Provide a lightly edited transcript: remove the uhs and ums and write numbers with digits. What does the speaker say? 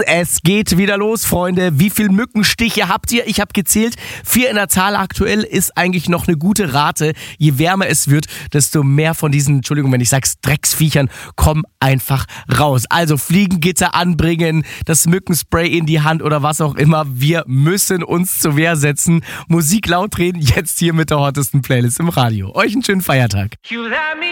Es geht wieder los, Freunde. Wie viel Mückenstiche habt ihr? Ich habe gezählt. 4 in der Zahl aktuell ist eigentlich noch eine gute Rate. Je wärmer es wird, desto mehr von diesen, Entschuldigung, wenn ich sag's, Drecksviechern kommen einfach raus. Also Fliegengitter anbringen, das Mückenspray in die Hand oder was auch immer. Wir müssen uns zur Wehr setzen. Musik laut reden, jetzt hier mit der hottesten Playlist im Radio. Euch einen schönen Feiertag.